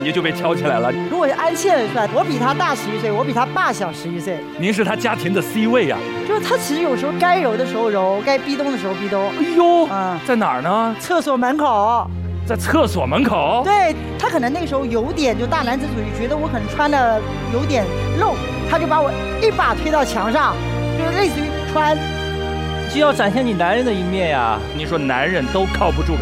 你就被敲起来了。 如果是按现在算，我比他大11岁，我比他爸小11岁。 您是他家庭的 C 位啊。 就是他其实有时候该揉的时候揉，该逼咚的时候逼咚。 哎呦，在哪儿呢？ 厕所门口。 在厕所门口。 对，他可能那个时候有点就大男子主义，觉得我可能穿的有点露，他就把我一把推到墙上，就是类似于穿。 就要展现你男人的一面呀。 你说男人都靠不住。